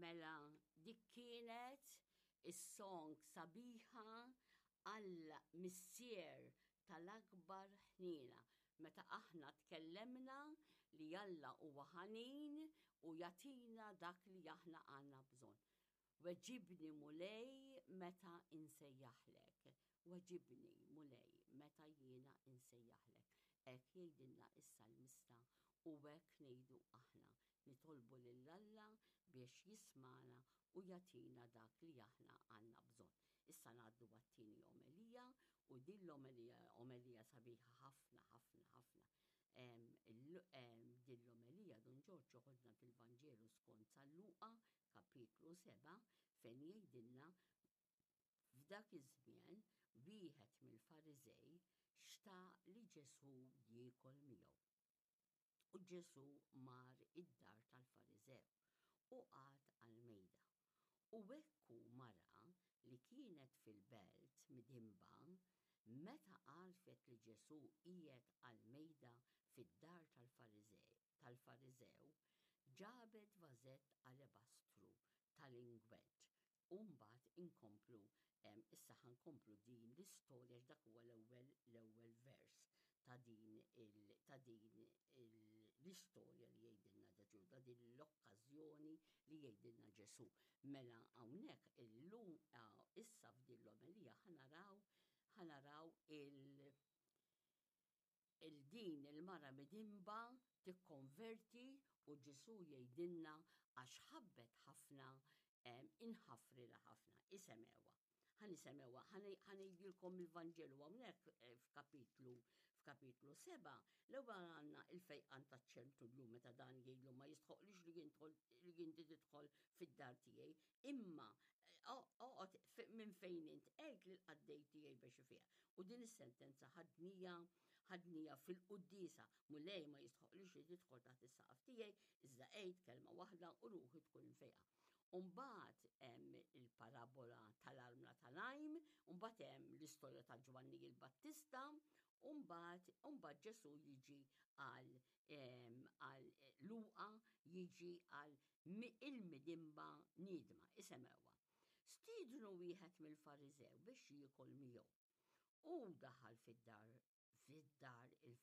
Mela, dik kienet is-song sabiħa għal missier tal-akbar ħnina. Meta aħna tkellemna li Alla huwa ħanin u jatina dak li aħna għandna bżonn. Weġibni mulej meta insejjaħlek. Weġibni mulej meta jiena insejjaħlek. Ek jgħidilna is-salmista u hekk ngħidu aħna. Nitolbu lil Alla biex jismana u jatina dak li aħna għandna bżonn. Issa ngħaddu għat-tieni omelija u din l-omelija sabiħa ħafna ħafna ħafna. Din l-omelija Don Giorgio ħodna fil-Vanġelu skont San Luqa kapitlu 7 fejn jgħidilna f'dak iż-żmien wieħed mill-Fariżej xtaq li Ġesu jiekol miegħu. U Ġesu mar id-dar tal-Fariżew u qgħad għall-mejda. U hekk hu mara li kienet fil-belt midimba meta għarfet li Ġesu qiegħed għall-mejda fid-dar tal-Fariżew ġabet vażett alebastru tal-ingwett. U mbagħad inkomplu issa ħankomplu din l-istorja x'dak huwa l-ewwel vers ta' din l-istorja li jgħidilna Ġesu, ta' din l-okkażjoni li jgħidilna Ġesu. Mela hawnhekk illum issa f'din l-omelija ħanaraw il-din il-mara midimba tikkonverti u Ġesu jgħidilna għax ħabbet ħafna inħafrila ħafna, isemewa. Ħanisemewa, ħanejdilkom il-Vanġelu hawnhekk f'kapitlu 7, l-ewwel għandna il-fejqan taċ-ċentru meta dan jgħidlu ma jistħoqlix li inti tidħol fid-dar tiegħi, imma oqgħod minn fejn int għid lil qaddej tiegħi biex fiha. U din is-sentenza ħadnija fil-Qudiesa mulej ma jistħoqlix li tidħol taħt is-saqaf tiegħi, iżda għid kelma waħda u ruħi tkun fejqa. Umbagħad hemm il-parabola tal-armla tal-għajm, umbagħad hemm l-istorja ta' Ġwanni il-Battista, umbagħad Ġesu jiġi għal Luqa jiġi għal il-midimba niedma, isemewha. Stiednu wieħed mill-Fariżew biex jiekol miegħu. U daħal fid-dar